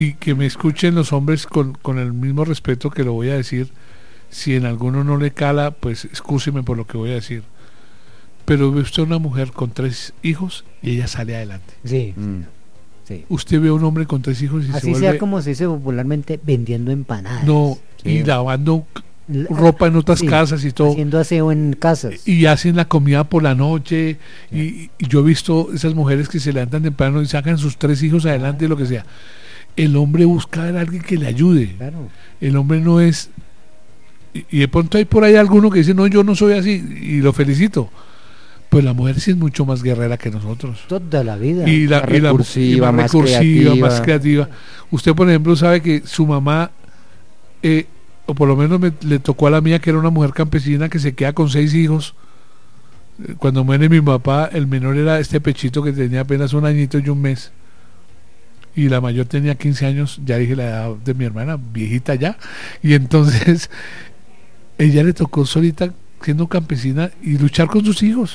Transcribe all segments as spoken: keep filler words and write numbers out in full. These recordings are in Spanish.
y que me escuchen los hombres con, con el mismo respeto que lo voy a decir. Si en alguno no le cala, pues excúseme por lo que voy a decir. Pero ve usted una mujer con tres hijos y ella sale adelante. Sí, mm. sí. Usted ve a un hombre con tres hijos y así se vuelve... sea como se dice popularmente, vendiendo empanadas. No, sí. Y lavando ropa en otras sí, casas y todo. Haciendo aseo en casas. Y hacen la comida por la noche. Sí. Y, y yo he visto esas mujeres que se levantan temprano y sacan sus tres hijos adelante, lo que sea. El hombre busca a alguien que le ayude. Claro. El hombre no es... Y, y de pronto hay por ahí alguno que dice, no, yo no soy así, y lo felicito. Pues la mujer sí es mucho más guerrera que nosotros. Toda la vida. Y la, más recursiva, y la, y más, más, recursiva creativa. más creativa. Usted, por ejemplo, sabe que su mamá, eh, o por lo menos me, le tocó a la mía, que era una mujer campesina que se queda con seis hijos. Cuando muere mi papá, el menor era este pechito que tenía apenas un añito y un mes. Y la mayor tenía quince años, ya dije la edad de mi hermana, viejita ya. Y entonces, ella le tocó solita, siendo campesina, y luchar con sus hijos.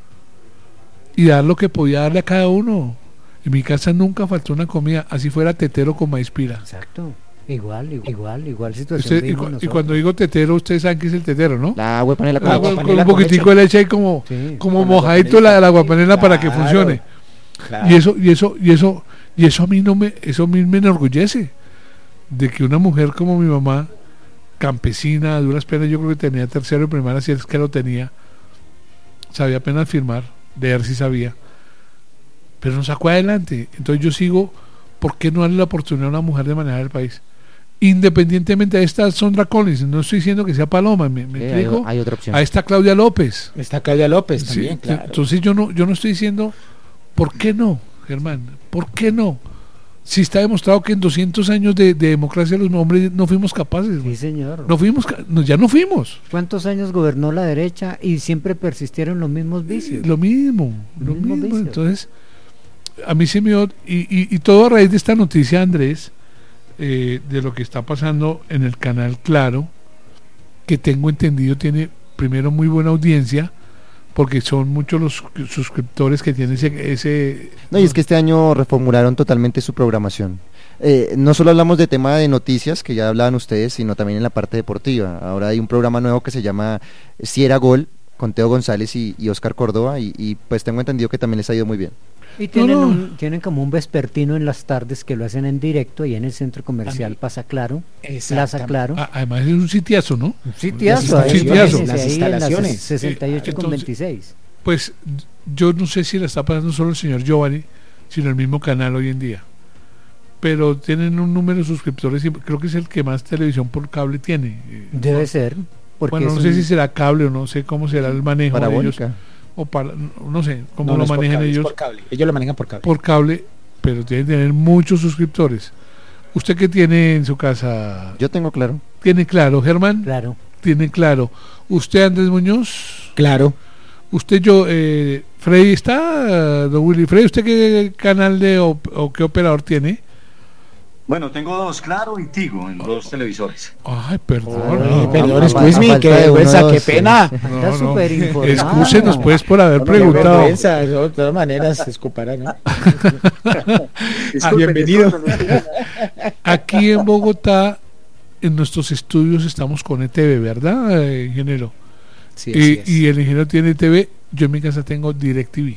Y dar lo que podía darle a cada uno. En mi casa nunca faltó una comida, así fuera tetero con maíz pira. Exacto, igual, igual, igual situación. Usted, y, cu y cuando digo tetero, ustedes saben que es el tetero, ¿no? La aguapanela con, la, agua con un poquitico de leche y como, sí, como mojadito la, la aguapanela, claro, para que funcione. Claro. Y eso, y eso, y eso, y eso a mí no me, eso a mí me enorgullece, de que una mujer como mi mamá, campesina, a duras penas, yo creo que tenía tercero y primaria, si es que lo tenía, sabía apenas firmar, leer si sabía, pero nos sacó adelante. Entonces yo sigo, ¿por qué no darle la oportunidad a una mujer de manejar el país? Independientemente de esta Sondra Collins, no estoy diciendo que sea Paloma, me, me eh, explico. Hay, hay otra opción. A esta Claudia López. Está Claudia López también, sí, claro. Entonces yo no, yo no estoy diciendo, ¿por qué no, Germán? ¿Por qué no? Si está demostrado que en doscientos años de, de democracia los hombres no fuimos capaces. Sí, señor. No fuimos, no, ya no fuimos. ¿Cuántos años gobernó la derecha y siempre persistieron los mismos vicios? Lo mismo, lo mismo mismo. Vicios. Entonces, a mí se me... Y, y, y todo a raíz de esta noticia, Andrés, eh, de lo que está pasando en el canal Claro, que tengo entendido tiene primero muy buena audiencia, porque son muchos los suscriptores que tienen ese... ese no, y es que este año reformularon totalmente su programación. Eh, no solo hablamos de tema de noticias, que ya hablaban ustedes, sino también en la parte deportiva. Ahora hay un programa nuevo que se llama Si Era Gol, con Teo González y, y Oscar Córdoba, y, y pues tengo entendido que también les ha ido muy bien. Y tienen, no, no. Un, tienen como un vespertino en las tardes que lo hacen en directo y en el centro comercial Pasa Claro, Plaza Claro. Ah, además es un sitiazo, ¿no? Un sitiazo, un sitiazo. Las instalaciones. En sesenta y ocho eh, con veintiséis. Pues yo no sé si la está pasando solo el señor Giovanni, sino el mismo canal hoy en día. Pero tienen un número de suscriptores y creo que es el que más televisión por cable tiene. Debe ¿no? ser. Bueno, no sé un... si será cable o no sé cómo será el manejo Parabólica. de ellos. O para, no sé cómo no, lo no manejan cable, ellos. Por cable. Ellos lo manejan por cable. Por cable, pero tienen que tener muchos suscriptores. ¿Usted qué tiene en su casa? Yo tengo Claro. ¿Tiene Claro, Germán? Claro. Tiene Claro. ¿Usted, Andrés Muñoz? Claro. ¿Usted, yo, eh, Freddy está? Don Willy, Freddy, ¿usted qué canal de o, o qué operador tiene? Bueno, tengo dos, Claro y Tigo, en dos televisores. Ay, perdón. Ay, no, perdón, no, excuse qué vergüenza, qué pena. Está no, súper no. informado. Excúsenos pues por haber No, preguntado. qué vergüenza, de todas maneras se escupará, ¿no? Disculpen, bienvenido. disculpen. Aquí en Bogotá, en nuestros estudios estamos con E T V, ¿verdad, eh, ingeniero? Sí, y, es. y el ingeniero tiene E T V, yo en mi casa tengo DirecTV.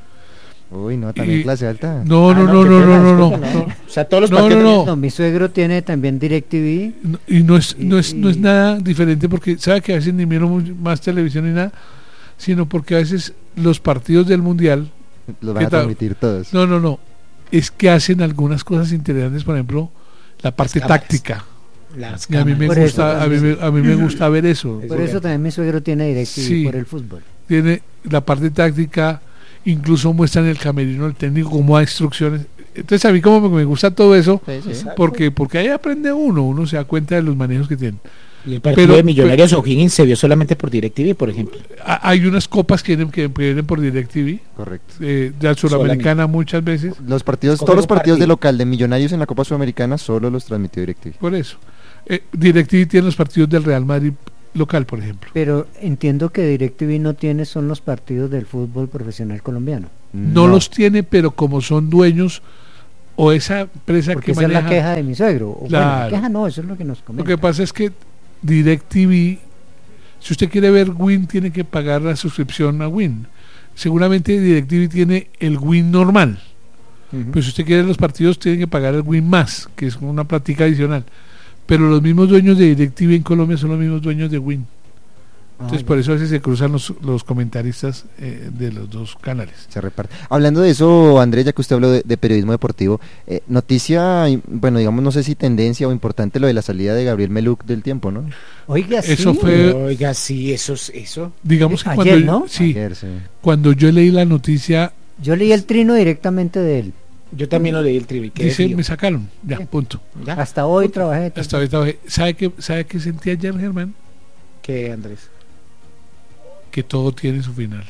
Uy, no, también Y, clase alta. No, no, Ah, no, qué no, pena, no, no, no, disculpa, no. O sea, todos los No, partidos. no, no. No, mi suegro tiene también DirecTV. No, y no es, no es, Y- no es nada diferente porque sabe que a veces ni miro mu- más televisión ni nada, sino porque a veces los partidos del mundial, Los van a ¿qué tal? transmitir todos. no, no, no, es que hacen algunas cosas interesantes, por ejemplo, la parte cámaras. táctica. Las Y a mí me Por eso gusta, a mí me, a mí me gusta ver eso. Es Por eso bueno. también mi suegro tiene DirecTV Sí. por el fútbol. Tiene la parte táctica, incluso muestran el camerino del técnico cómo da instrucciones. Entonces a mí como me, me gusta todo eso, Sí, sí. Exacto. porque porque ahí aprende uno, uno se da cuenta de los manejos que tienen. Y el partido Pero- de Millonarios O'Higgins se vio solamente por DirecTV, por ejemplo. A- Hay unas copas que vienen, que vienen por DirecTV, Correcto. eh, de la Sudamericana muchas veces, Los partidos, Escoger todos los un partidos partido. de local de Millonarios en la Copa Sudamericana solo los transmitió DirecTV. por eso. Eh, DirecTV tiene los partidos del Real Madrid local, por ejemplo. Pero entiendo que DirecTV no tiene son los partidos del fútbol profesional colombiano. No, los tiene, pero como son dueños o esa empresa Porque que esa maneja... es la queja de mi suegro. O Claro. Bueno, la queja no, eso es lo que nos comenta. Lo que pasa es que DirecTV, si usted quiere ver Win, tiene que pagar la suscripción a Win. Seguramente DirecTV tiene el Win normal, Ujú. pero si usted quiere los partidos, tiene que pagar el Win más, que es una plática adicional. Pero los mismos dueños de DirecTV en Colombia son los mismos dueños de Win. Entonces, Ah, por ya. eso a veces se cruzan los, los comentaristas eh, de los dos canales. Se reparte. Hablando de eso, Andrés, ya que usted habló de, de periodismo deportivo, eh, noticia, y, bueno, digamos, no sé si tendencia o importante lo de la salida de Gabriel Meluc del Tiempo, ¿no? Oiga, Eso sí. fue- Oiga, sí, eso es eso. Digamos que Ayer, cuando, ¿no? sí, Ayer, sí. cuando yo leí la noticia, Yo leí el trino directamente de él. Yo también lo leí el trivi. quedé dice, frío. me sacaron, ya, Sí. punto. ¿Ya? Hasta hoy trabajé. Hasta ahorita, bajé. ¿sabe qué, ¿sabe qué sentí ayer, Germán? ¿Qué, Andrés? Que todo tiene su final.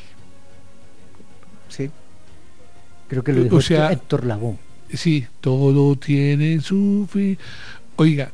Sí. Creo que lo O dijo sea- Héctor Lavoe. Sí, todo tiene su fin. Oiga,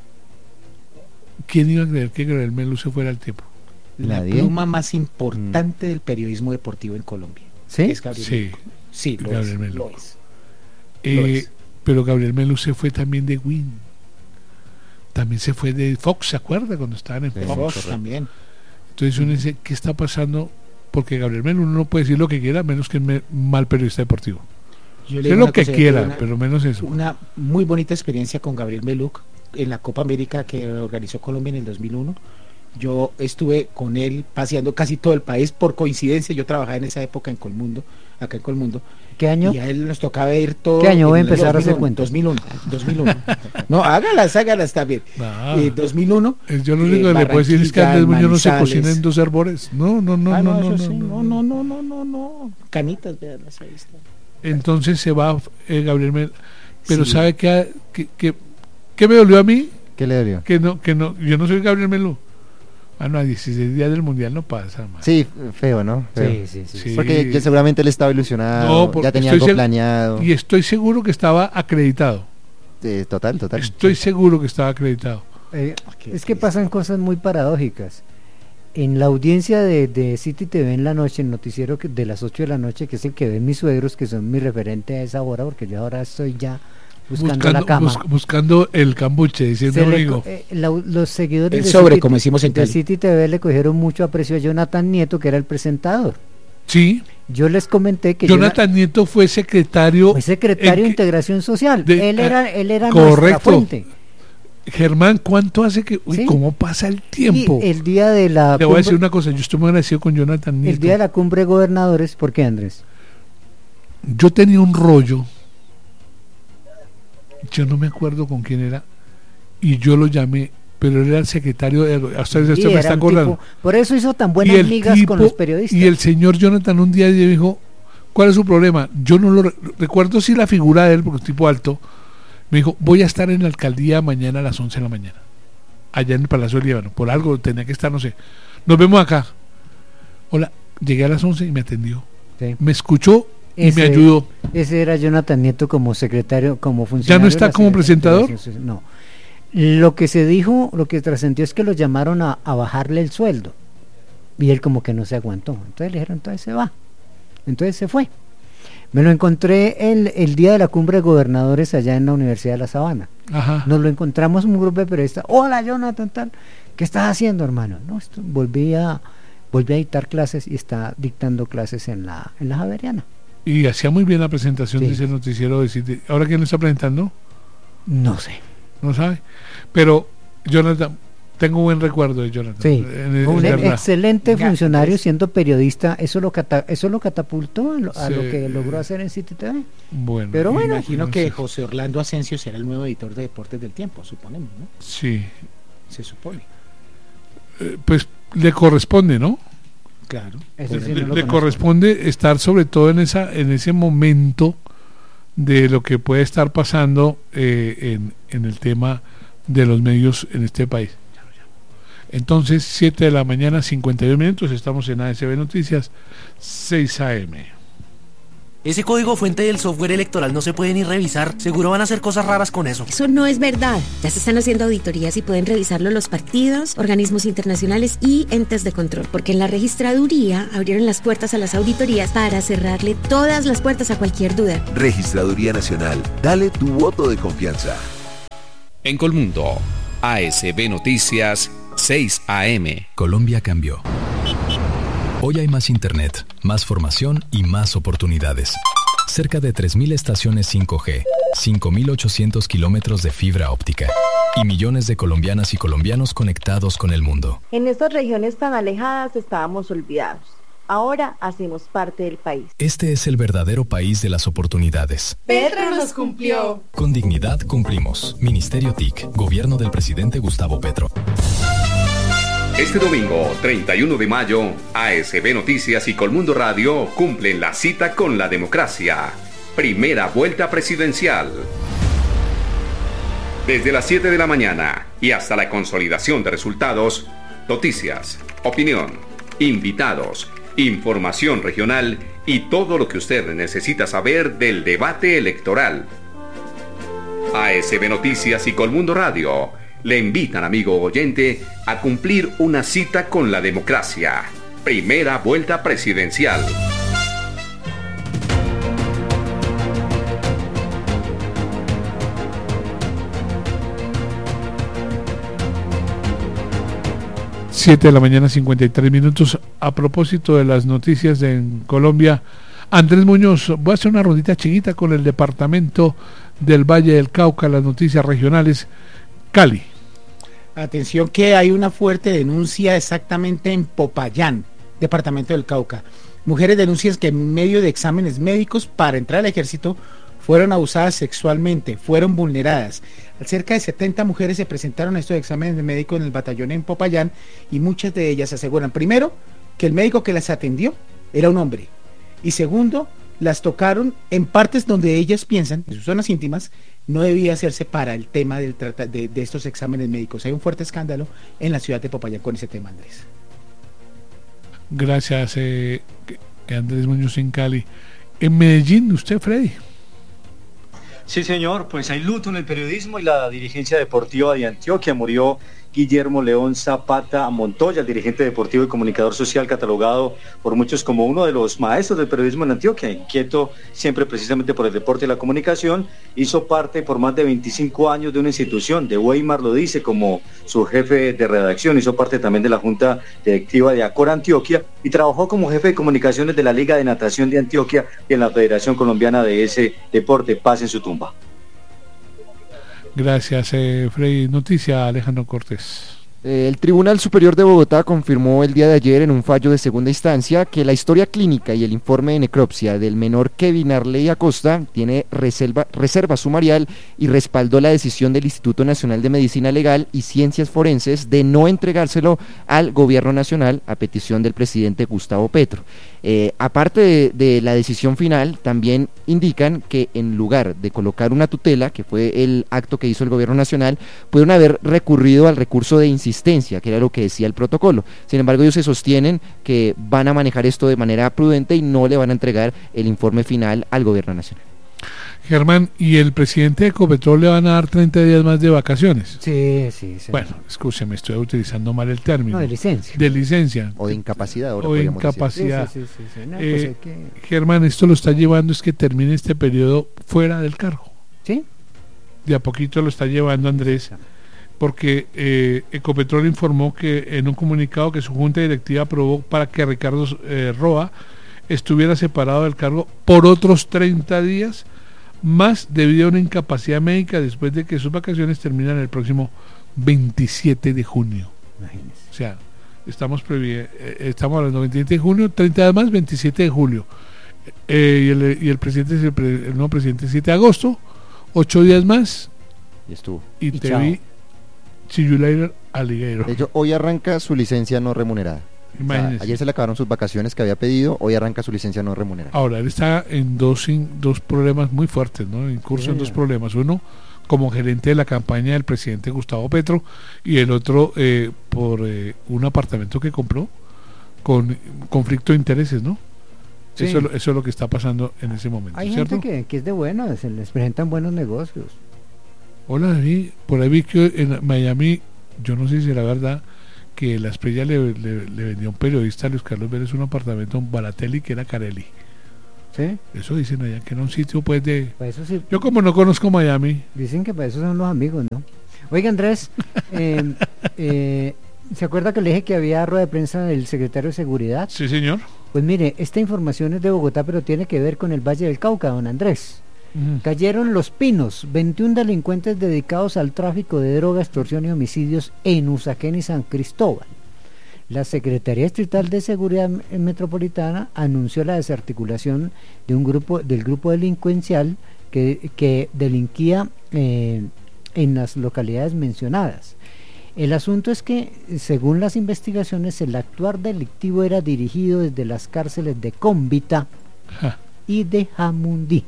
¿quién iba a creer que Gabriel Melu se fuera al Tiempo? La Nadie. pluma más importante del periodismo deportivo en Colombia. ¿Sí? Es Gabriel Sí, Meluc. Sí, lo Gabriel es, Meluc. lo es. eh, Lo es. pero Gabriel Melu se fue también de Win. También se fue de Fox, ¿se acuerda? Cuando estaban en Sí. Fox. Fox correcto. también. Entonces uno dice, ¿qué está pasando? Porque Gabriel Melu uno no puede decir lo que quiera, menos que es me- mal periodista deportivo. Yo Sé leí lo una que cosa, yo quiera, tuve una- pero menos eso. Una muy bonita experiencia con Gabriel Meluc en la Copa América que organizó Colombia en el dos mil uno. Yo estuve con él paseando casi todo el país por coincidencia. Yo trabajaba en esa época en Colmundo, acá en Colmundo, ¿Qué año? y a él nos tocaba ir todo. ¿Qué año? Voy a en el empezar a hacer 2001, cuentas. dos mil uno, dos mil uno. No, hágalas, hágalas también. Ah, Eh, dos mil uno. eh, yo lo eh, único que le puedo decir es que Barranquilla, Andrés Muñoz no se Manizales. cocina en dos herbores. No, no, no, Ah, no, no, no, eso no, sí, no. no, no, no, no, no, no. Canitas, veanlas ahí está. Entonces se va eh, Gabriel Melu. Pero Sí. ¿sabe qué, qué, qué- qué me dolió a mí? ¿Qué le dolió? Que no, que no, yo no soy Gabriel Melu. Ah, no, a dieciséis días del Mundial no pasa, man. Sí, feo, ¿no? Feo. Sí, sí, sí. Sí. Porque ya seguramente él estaba ilusionado, No, por- ya tenía estoy algo seg- planeado. Y estoy seguro que estaba acreditado. Eh, total, total. Estoy seguro que estaba acreditado. Eh, Ah, qué es que triste. pasan cosas muy paradójicas. En la audiencia de, de City T V en la noche, el noticiero que- de las ocho de la noche, que es el que ven mis suegros, que son mi referente a esa hora, porque yo ahora estoy ya buscando, la cama. bus- buscando el cambuche, dice un Se le amigo. co- eh, la- los seguidores El de, sobre, City, como decimos en de Cali. City T V le cogieron mucho aprecio a Jonathan Nieto, que era el presentador. Sí, Yo les comenté que Jonathan Nieto fue secretario. fue secretario en de que- Integración Social. de- él era, él era correcto. nuestra fuente. Germán, ¿cuánto hace que.? Uy, Sí. ¿cómo pasa el tiempo? Y el día de la Le voy a cumbre- decir una cosa, yo estoy muy agradecido con Jonathan Nieto. el día de la cumbre de gobernadores, ¿por qué, Andrés? Yo tenía un rollo, yo no me acuerdo con quién era, y yo lo llamé, pero él era el secretario de. Ustedes Y usted me era está un acordando. tipo- por eso hizo tan Y buenas el migas con tipo- los periodistas. Y el señor Jonathan un día dijo, ¿cuál es su problema? Yo no lo re- recuerdo si la figura de él, porque es tipo alto, me dijo, voy a estar en la alcaldía mañana a las once de la mañana, allá en el Palacio del Líbano, por algo tenía que estar, no sé. Nos vemos acá. Hola, llegué a las once y me atendió. Sí. Me escuchó y Ese- me ayudó. Ese era Jonathan Nieto como secretario, como funcionario. ¿Ya no de está la como Secretaría de presentador? Integración Social. No. Lo que se dijo, lo que trascendió es que lo llamaron a, a bajarle el sueldo. Y él como que no se aguantó. Entonces le dijeron, entonces se va. Entonces se fue. Me lo encontré el, el día de la cumbre de gobernadores allá en la Universidad de La Sabana. Ajá. Nos lo encontramos un grupo de periodistas. Hola Jonathan, tal. ¿Qué estás haciendo, hermano? No, esto- volví a volví a dictar clases y está dictando clases en la en la Javeriana. Y hacía muy bien la presentación Sí. de ese noticiero. De City. ¿Ahora quién lo está presentando? No sé. No sabe. Pero Jonathan, tengo buen recuerdo de Jonathan. Sí, En- en- un es e- verdad. excelente Venga, funcionario entonces- siendo periodista, eso lo cata- eso lo catapultó a lo, a Sí. lo que logró hacer en City T V. Bueno, Pero y- bueno. Me imagino no que sé. José Orlando Asensio será el nuevo editor de Deportes del Tiempo, suponemos, ¿no? Sí. Se supone. Eh, pues le corresponde, ¿no? Claro. Eso Bueno, sí, le no lo le conozco. corresponde estar sobre todo en esa en ese momento de lo que puede estar pasando eh, en, en el tema de los medios en este país. Entonces, siete de la mañana, cincuenta y dos minutos, estamos en A S B Noticias, seis A M. Ese código fuente del software electoral no se puede ni revisar. Seguro van a hacer cosas raras con eso. Eso no es verdad. Ya se están haciendo auditorías y pueden revisarlo los partidos, organismos internacionales y entes de control. Porque en la registraduría abrieron las puertas a las auditorías para cerrarle todas las puertas a cualquier duda. Registraduría Nacional. Dale tu voto de confianza. En Colmundo, A S B Noticias, seis A M. Colombia cambió. Hoy hay más internet, más formación y más oportunidades. Cerca de tres mil estaciones cinco G, cinco mil ochocientos kilómetros de fibra óptica y millones de colombianas y colombianos conectados con el mundo. En estas regiones tan alejadas estábamos olvidados. Ahora hacemos parte del país. Este es el verdadero país de las oportunidades. Petro nos cumplió. Con dignidad cumplimos. Ministerio T I C, Gobierno del presidente Gustavo Petro. Este domingo, treinta y uno de mayo, A S B Noticias y Colmundo Radio cumplen la cita con la democracia. Primera vuelta presidencial. Desde las siete de la mañana y hasta la consolidación de resultados, noticias, opinión, invitados, información regional y todo lo que usted necesita saber del debate electoral. A S B Noticias y Colmundo Radio le invitan, amigo oyente, a cumplir una cita con la democracia. Primera vuelta presidencial. siete de la mañana, cincuenta y tres minutos. A propósito de las noticias de en Colombia, Andrés Muñoz, voy a hacer una rondita chiquita con el departamento del Valle del Cauca, las noticias regionales. Cali. Atención que hay una fuerte denuncia exactamente en Popayán, departamento del Cauca. Mujeres denuncian que en medio de exámenes médicos para entrar al ejército fueron abusadas sexualmente, fueron vulneradas. Cerca de setenta mujeres se presentaron a estos exámenes médicos en el batallón en Popayán y muchas de ellas aseguran, primero, que el médico que las atendió era un hombre y segundo, las tocaron en partes donde ellas piensan, en sus zonas íntimas, no debía hacerse para el tema del trata, de, de estos exámenes médicos. Hay un fuerte escándalo en la ciudad de Popayán con ese tema, Andrés. Gracias, eh, Andrés Muñoz en Cali. En Medellín, ¿usted, Freddy? Sí, señor, pues hay luto en el periodismo y la dirigencia deportiva de Antioquia. Murió Guillermo León Zapata Montoya, el dirigente deportivo y comunicador social catalogado por muchos como uno de los maestros del periodismo en Antioquia, inquieto siempre precisamente por el deporte y la comunicación. Hizo parte por más de veinticinco años de una institución, de Weimar lo dice, como su jefe de redacción. Hizo parte también de la junta directiva de Acora Antioquia y trabajó como jefe de comunicaciones de la Liga de Natación de Antioquia y en la Federación Colombiana de ese deporte. Paz en su tumba. Gracias, eh, Freddy. Noticia, Alejandro Cortés. El Tribunal Superior de Bogotá confirmó el día de ayer en un fallo de segunda instancia que la historia clínica y el informe de necropsia del menor Kevin Arley Acosta tiene reserva, reserva sumarial y respaldó la decisión del Instituto Nacional de Medicina Legal y Ciencias Forenses de no entregárselo al Gobierno Nacional a petición del presidente Gustavo Petro. Eh, aparte de, de la decisión final, también indican que en lugar de colocar una tutela, que fue el acto que hizo el Gobierno Nacional, pudieron haber recurrido al recurso de insistencia, que era lo que decía el protocolo. Sin embargo, ellos se sostienen que van a manejar esto de manera prudente y no le van a entregar el informe final al Gobierno Nacional. Germán, ¿y el presidente de Ecopetrol le van a dar treinta días más de vacaciones? Sí, sí, sí. Bueno, escúcheme, estoy utilizando mal el término. No, de licencia. De licencia. O de incapacidad. Ahora o incapacidad. Sí, sí, sí, sí, sí. No, eh, pues que... Germán, esto lo está llevando es que termine este periodo fuera del cargo. Sí. De a poquito lo está llevando Andrés, porque eh, Ecopetrol informó que en un comunicado que su junta directiva aprobó para que Ricardo eh, Roa estuviera separado del cargo por otros treinta días más debido a una incapacidad médica después de que sus vacaciones terminan el próximo veintisiete de junio. Imagínese. O sea, estamos previ- eh, estamos hablando veintisiete de junio, treinta días más, veintisiete de julio. Eh, y, el, y el presidente, el, pre, el nuevo presidente, siete de agosto, ocho días más. Y estuvo. Y, Y te chao. vi, see you later, alligator. De hecho, hoy arranca su licencia no remunerada. O sea, ayer se le acabaron sus vacaciones que había pedido, hoy arranca su licencia no remunerada. Ahora, él está en dos, in, dos problemas muy fuertes, ¿no? En curso sí. en dos problemas. Uno, como gerente de la campaña del presidente Gustavo Petro, y el otro eh, por eh, un apartamento que compró con conflicto de intereses, ¿no? Sí. Eso, es lo- eso es lo que está pasando en ese momento, Hay ¿cierto? gente que, que es de buenas, se les presentan buenos negocios. Hola, David. Por ahí vi que en Miami, yo no sé si era verdad, que la Esprella le, le, le vendió a un periodista, a Luis Carlos Vélez, un apartamento en Baratelli que era Carelli. ¿Sí? Eso dicen allá, que era un sitio pues de... Para eso sí, Yo como no conozco Miami, dicen que para eso son los amigos, ¿no? Oiga, Andrés, eh, eh, ¿se acuerda que le dije que había rueda de prensa del secretario de Seguridad? sí señor. Pues mire, esta información es de Bogotá, pero tiene que ver con el Valle del Cauca, don Andrés. Ujú. Cayeron Los Pinos, veintiún delincuentes dedicados al tráfico de droga, extorsión y homicidios en Usaquén y San Cristóbal. La Secretaría Distrital de Seguridad M- Metropolitana anunció la desarticulación de un grupo del grupo delincuencial que, que delinquía eh, en las localidades mencionadas. El asunto es que, según las investigaciones, el actuar delictivo era dirigido desde las cárceles de Cómbita Ja. y de Jamundí.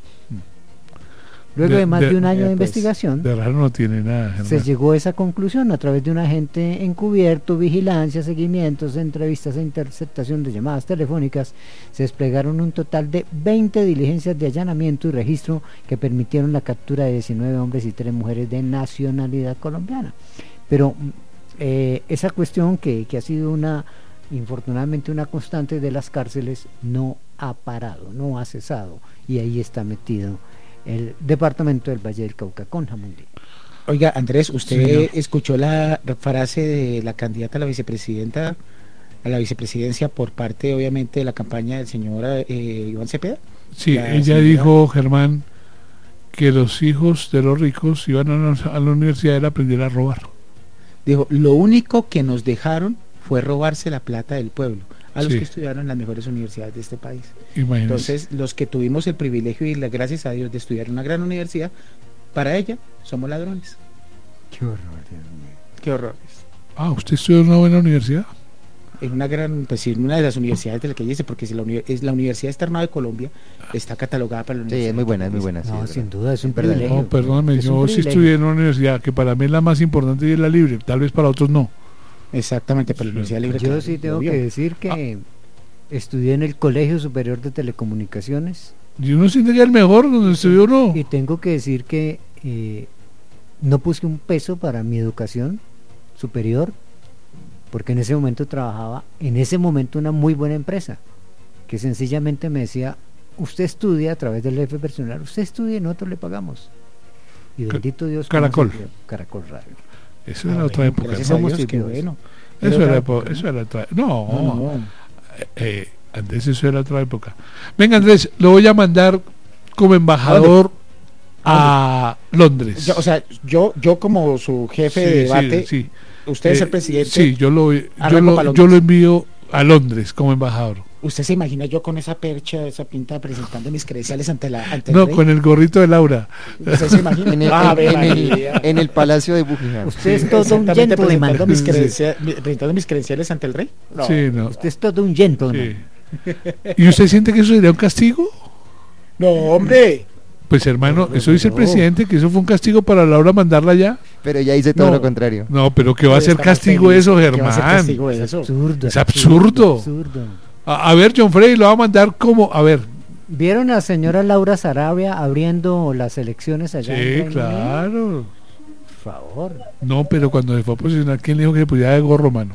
Luego de, más de, un año de, eh, investigación, de raro no tiene nada, Germán. se llegó a esa conclusión a través de un agente encubierto, vigilancia, seguimientos, entrevistas e interceptación de llamadas telefónicas. Se desplegaron un total de veinte diligencias de allanamiento y registro que permitieron la captura de diecinueve hombres y tres mujeres de nacionalidad colombiana. Pero eh, esa cuestión que, que ha sido una, infortunadamente, una constante de las cárceles no ha parado, no ha cesado, y ahí está metido el departamento del Valle del Cauca con Jamundí. Oiga, Andrés, ¿usted Señor. escuchó la frase de la candidata a la vicepresidenta, a la vicepresidencia por parte, obviamente, de la campaña del señor eh, Iván Cepeda? Sí, La ella señora- dijo, Germán, que los hijos de los ricos iban a la, a la universidad a aprender a robar. Dijo, lo único que nos dejaron fue robarse la plata del pueblo, a los Sí. que estudiaron en las mejores universidades de este país. Imagínese. Entonces, los que tuvimos el privilegio y las gracias a Dios de estudiar en una gran universidad, para ella somos ladrones. Qué horror, Dios mío. Qué horrores. Ah, ¿usted estudió en una buena universidad? En una gran, pues sí, en una de las universidades de la que ella dice, porque si la, uni- es la Universidad Externada de Colombia está catalogada para la Sí, universidad. es muy buena, es muy buena. sí, No, es sin verdad. duda, es un verdad. privilegio. No, perdóname, Es un yo sí privilegio. estudié en una universidad que para mí es la más importante y es la libre, tal vez para otros no. Exactamente, para la Sí. Universidad Libre. Yo claro, sí tengo obvio. que decir que estudié en el Colegio Superior de Telecomunicaciones Yo no siento que el mejor donde estudió uno. y tengo que decir que eh, no puse un peso para mi educación superior, porque en ese momento trabajaba, en ese momento, una muy buena empresa, que sencillamente me decía, usted estudia a través del jefe personal, usted estudia y nosotros le pagamos. Y Ca- bendito Dios. ¿cómo Caracol. se dio? Caracol Radio. Eso Ah, era otra bueno, época. gracias ¿no? a Dios, Somos qué tíos. bueno. Eso Era era, otra epo- época, eso ¿no? era otra. No, No, no. eh, eh, antes eso era otra época. Venga, Andrés, lo voy a mandar como embajador a Londres. Yo, o sea, yo, yo como su jefe Sí, de sí, debate, sí. usted es Eh, el presidente. Sí, yo lo, yo, arranco lo, pa' yo Londres. lo envío a Londres como embajador. ¿Usted se imagina yo con esa percha, esa pinta, presentando mis credenciales ante la ante No, el rey? con el gorrito de Laura. ¿Usted se imagina? En el, Ave en, el, María. en el Palacio de Buckingham. Usted es todo un Exactamente, gentleman. presentando mis, Sí. credencia- mi- presentando mis credenciales ante el rey. No. Sí, no. Usted es todo un gentleman. Sí. ¿Y usted siente que eso sería un castigo? No, hombre. Pues hermano, No, eso dice el no. presidente, que eso fue un castigo para Laura mandarla allá. Pero ya hice todo No. lo contrario. No, pero ¿qué va a ser Estamos castigo felices. eso, ¿Qué va a ser Germán? castigo Es eso? absurdo. Es absurdo. absurdo. A, a ver, John Frey, lo va a mandar como, a ver. ¿Vieron a la señora Laura Sarabia abriendo las elecciones allá en Sí, Reino Unido? claro. Por favor. No, pero cuando se fue a posicionar, ¿quién le dijo que se podía de gorro, mano?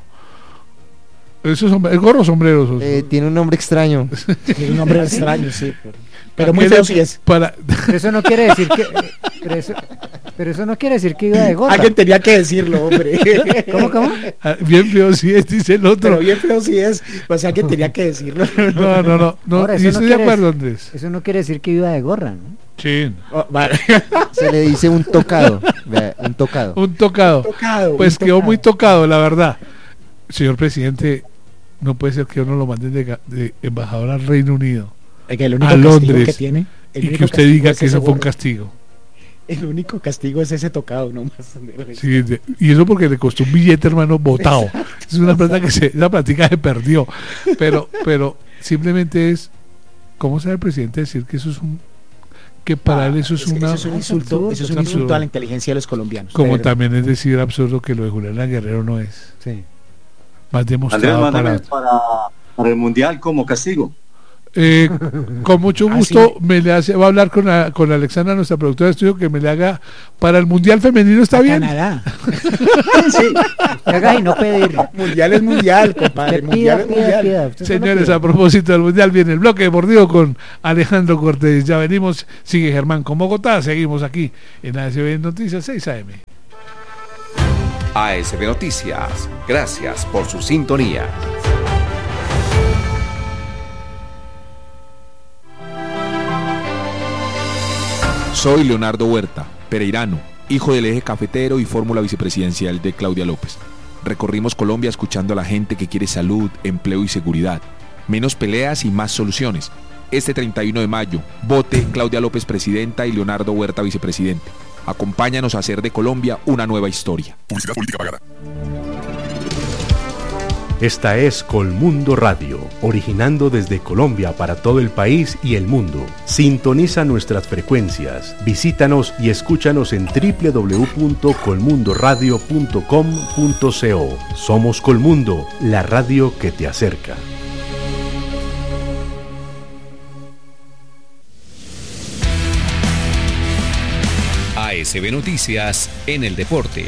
Eso es, sombre- ¿es gorro o sombrero? Eso- Eh, tiene un nombre extraño. Tiene un nombre extraño, sí. Pero, pero ¿Para muy qué feo le- sí es. Para, Pero eso no quiere decir que pero eso, pero eso no quiere decir que iba de gorra. Alguien tenía que decirlo, hombre. ¿Cómo, cómo? Ah, bien feo sí es, dice el otro. Pero bien feo sí es. O sea, alguien tenía que decirlo. No, no, no. no. Ahora, y eso no estoy de quiere acuerdo, decir- Andrés. Eso no quiere decir que iba de gorra, ¿no? Sí. Oh, vale. Se le dice un tocado. Vea, un tocado. Un tocado. Tocado, Pues un quedó tocado. muy tocado, la verdad. Señor presidente, no puede ser que uno lo manden de, ga- de embajador al Reino Unido Oiga, el único a castigo Londres que tiene. el y único que usted castigo diga es que ese eso fue un gorro. castigo. El único castigo es ese tocado, no más. Sí, de- y eso porque le costó un billete, hermano, botado. Es una plata que se, esa platica se perdió. Pero, pero simplemente es, ¿cómo sabe el presidente decir que eso es un, que para Ah, él eso es, que una, eso es un insulto, absurdo, eso es es un insulto absurdo. a la inteligencia de los colombianos. como de también es decir absurdo que lo de Julián Guerrero no es Sí. más Andrés, demostrado mándame para, para, para el Mundial como castigo. Eh, con mucho gusto me le hace, va a hablar con, a, con Alexandra, nuestra productora de estudio, que me le haga para el Mundial Femenino, ¿está bien? Canadá. Sí, haga y no pedir. Mundial es mundial, compadre. Mundial es mundial. Señores, a propósito del Mundial, viene el bloque deportivo con Alejandro Cortés. Ya venimos, sigue Germán con Bogotá, seguimos aquí en A S B Noticias seis A M. A S B Noticias, gracias por su sintonía. Soy Leonardo Huerta, pereirano, hijo del eje cafetero y fórmula vicepresidencial de Claudia López. Recorrimos Colombia escuchando a la gente que quiere salud, empleo y seguridad. Menos peleas y más soluciones. Este treinta y uno de mayo, vote Claudia López presidenta y Leonardo Huerta vicepresidente. Acompáñanos a hacer de Colombia una nueva historia. Publicidad política pagada. Esta es Colmundo Radio, originando desde Colombia para todo el país y el mundo. Sintoniza nuestras frecuencias, visítanos y escúchanos en doble u doble u doble u punto colmundoradio punto com punto co. Somos Colmundo, la radio que te acerca. A S B Noticias en el deporte.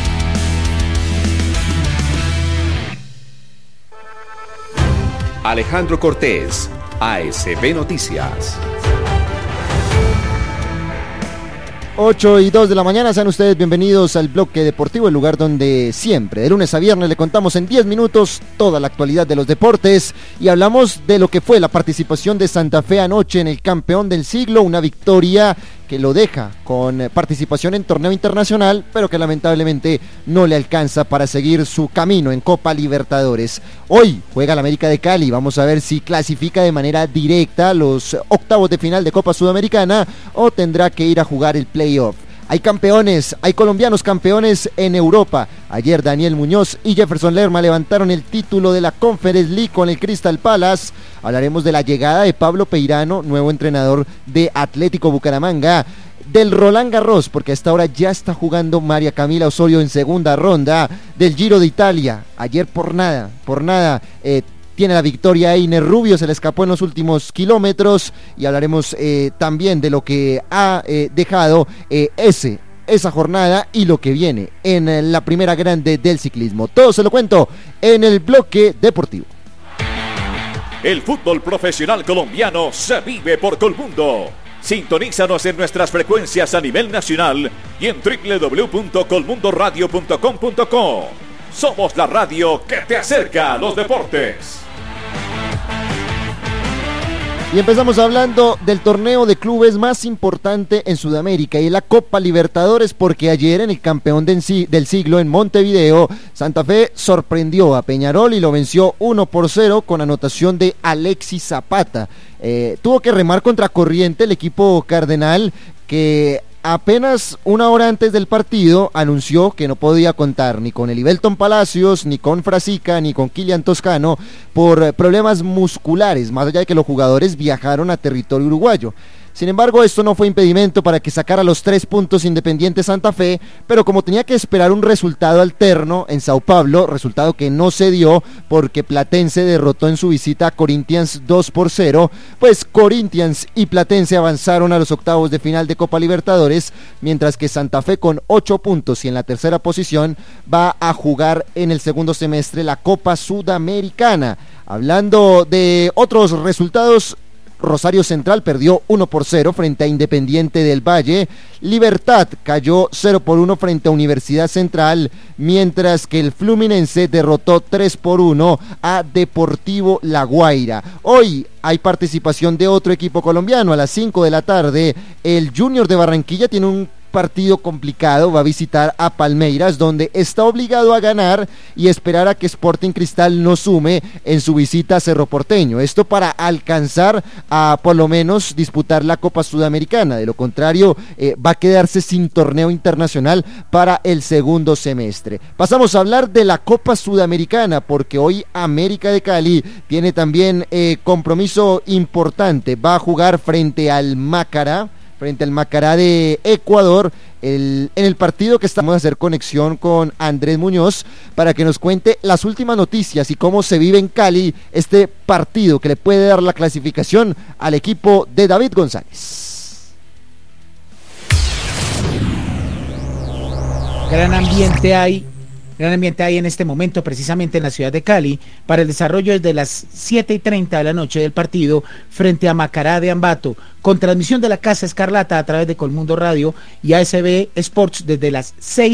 Alejandro Cortés, A S B Noticias. ocho y dos de la mañana, sean ustedes bienvenidos al bloque deportivo, el lugar donde siempre, de lunes a viernes, le contamos en diez minutos toda la actualidad de los deportes y hablamos de lo que fue la participación de Santa Fe anoche en el campeón del siglo, una victoria que lo deja con participación en torneo internacional, pero que lamentablemente no le alcanza para seguir su camino en Copa Libertadores. Hoy juega el América de Cali, vamos a ver si clasifica de manera directa a los octavos de final de Copa Sudamericana o tendrá que ir a jugar el playoff. Hay campeones, hay colombianos campeones en Europa. Ayer Daniel Muñoz y Jefferson Lerma levantaron el título de la Conference League con el Crystal Palace. Hablaremos de la llegada de Pablo Peirano, nuevo entrenador de Atlético Bucaramanga. Del Roland Garros, porque hasta ahora ya está jugando María Camila Osorio en segunda ronda. Del Giro de Italia, ayer por nada, por nada, eh, tiene la victoria Einer Rubio, se le escapó en los últimos kilómetros y hablaremos eh, también de lo que ha eh, dejado eh, ese, esa jornada y lo que viene en eh, la primera grande del ciclismo. Todo se lo cuento en el bloque deportivo. El fútbol profesional colombiano se vive por Colmundo. Sintonízanos en nuestras frecuencias a nivel nacional y en doble u doble u doble u punto colmundoradio punto com punto co. Somos la radio que te acerca a los deportes. Y empezamos hablando del torneo de clubes más importante en Sudamérica y la Copa Libertadores, porque ayer en el campeón del siglo en Montevideo, Santa Fe sorprendió a Peñarol y lo venció uno por cero con anotación de Alexis Zapata. Eh, tuvo que remar contra corriente el equipo cardenal, que apenas una hora antes del partido anunció que no podía contar ni con Elivelton Palacios, ni con Frasica, ni con Kilian Toscano por problemas musculares, más allá de que los jugadores viajaron a territorio uruguayo. Sin embargo, esto no fue impedimento para que sacara los tres puntos Independiente Santa Fe, pero como tenía que esperar un resultado alterno en Sao Paulo, resultado que no se dio porque Platense derrotó en su visita a Corinthians dos por cero, pues Corinthians y Platense avanzaron a los octavos de final de Copa Libertadores, mientras que Santa Fe con ocho puntos y en la tercera posición va a jugar en el segundo semestre la Copa Sudamericana. Hablando de otros resultados, Rosario Central perdió uno por cero frente a Independiente del Valle. Libertad cayó cero por uno frente a Universidad Central, mientras que el Fluminense derrotó tres por uno a Deportivo La Guaira. Hoy hay participación de otro equipo colombiano a las cinco de la tarde. El Junior de Barranquilla tiene un partido complicado, va a visitar a Palmeiras, donde está obligado a ganar y esperar a que Sporting Cristal no sume en su visita a Cerro Porteño, esto para alcanzar a por lo menos disputar la Copa Sudamericana. De lo contrario eh, va a quedarse sin torneo internacional para el segundo semestre. Pasamos a hablar de la Copa Sudamericana, porque hoy América de Cali tiene también eh, compromiso importante, va a jugar frente al Macará frente al Macará de Ecuador el, en el partido que estamos a hacer conexión con Andrés Muñoz para que nos cuente las últimas noticias y cómo se vive en Cali este partido que le puede dar la clasificación al equipo de David González. Gran ambiente hay Gran ambiente hay en este momento, precisamente en la ciudad de Cali, para el desarrollo desde las siete y treinta de la noche del partido frente a Macará de Ambato, con transmisión de la Casa Escarlata a través de Colmundo Radio y A S B Sports desde las seis